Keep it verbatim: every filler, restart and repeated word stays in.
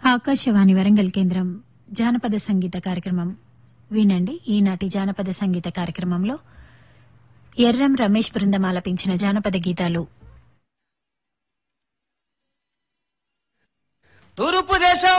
ఆకాశవాణి వరంగల్ కేంద్రం జానపద సంగీత కార్యక్రమం వినండి. ఈనాటి జానపద సంగీత కార్యక్రమంలో ఎర్రం రమేష్ బృందం ఆలపించిన జానపద గీతాలు. తూర్పు దేశం